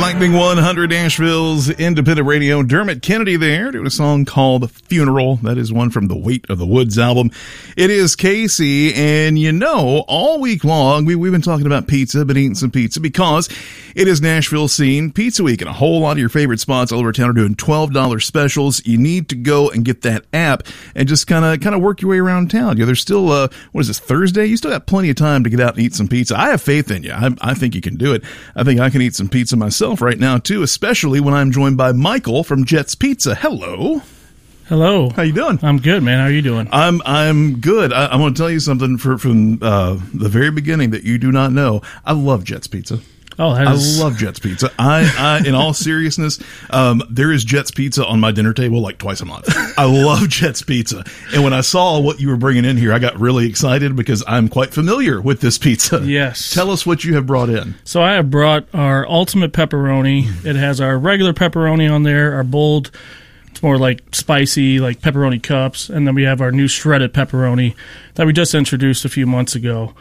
Lightning 100 Nashville's independent radio. Dermot Kennedy there doing a song called Funeral. That is one from the Weight of the Woods album. It is Casey, and you know, all week long we've been talking about pizza, been eating some pizza because it is Nashville Scene Pizza Week, and a whole lot of your favorite spots all over town are doing $12 specials. You need to go and get that app and just kind of work your way around town. Yeah, there's still what is this, Thursday? You still got plenty of time to get out and eat some pizza. I have faith in you. I think you can do it. I think I can eat some pizza myself right now too, especially when I'm joined by Michael from Jet's Pizza. Hello. Hello. How you doing? I'm good, man. How are you doing? I'm good. I'm going to tell you something from the very beginning that you do not know. I love Jet's Pizza. Oh, I love Jet's Pizza. I in all seriousness, there is Jet's Pizza on my dinner table like twice a month. I love Jet's Pizza. And when I saw what you were bringing in here, I got really excited because I'm quite familiar with this pizza. Yes. Tell us what you have brought in. So I have brought our ultimate pepperoni. It has our regular pepperoni on there, our bold, it's more like spicy, like pepperoni cups. And then we have our new shredded pepperoni that we just introduced a few months ago.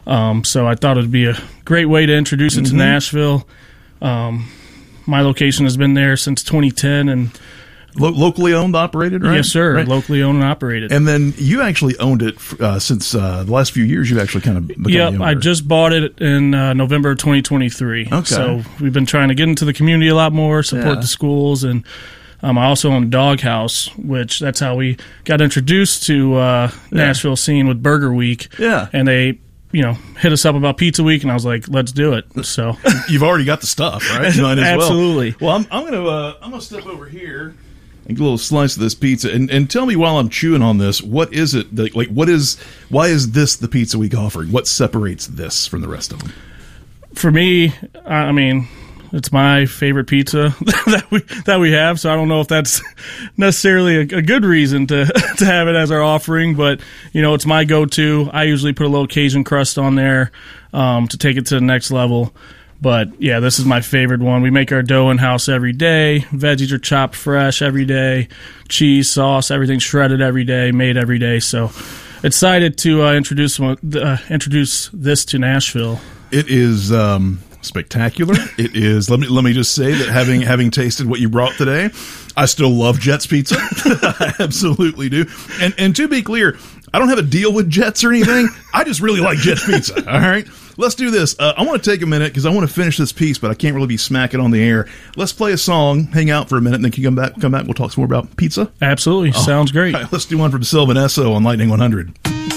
So I thought it would be a great way to introduce it to Nashville. My location has been there since 2010 and locally owned, operated, right? Yes, sir. Right. Locally owned and operated. And then you actually owned it since the last few years. You've actually kind of become the owner. I just bought it in November of 2023. Okay. So we've been trying to get into the community a lot more, support the schools, and I also own Doghouse, which that's how we got introduced to Nashville Scene with Burger Week. Yeah. And they hit us up about Pizza Week, and I was like, let's do it. So you've already got the stuff, right? You might as Absolutely. Well, I'm gonna step over here and get a little slice of this pizza, and tell me while I'm chewing on this, what is it like? Why is this the Pizza Week offering? What separates this from the rest of them? For me, I mean, it's my favorite pizza that we have, so I don't know if that's necessarily a good reason to have it as our offering, but it's my go-to. I usually put a little Cajun crust on there to take it to the next level. But yeah, this is my favorite one. We make our dough in-house every day. Veggies are chopped fresh every day. Cheese, sauce, everything's shredded every day, made every day. So excited to introduce this to Nashville. It is spectacular. It is. Let me just say that having tasted what you brought today, I still love Jet's Pizza. I absolutely do. And to be clear, I don't have a deal with Jet's or anything. I just really like Jet's Pizza. All right, let's do this. I want to take a minute because I want to finish this piece, but I can't really be smacking on the air. Let's play a song, hang out for a minute, and then can you come back. We'll talk some more about pizza. Absolutely, sounds great. All right, let's do one from Sylvan Esso on Lightning 100.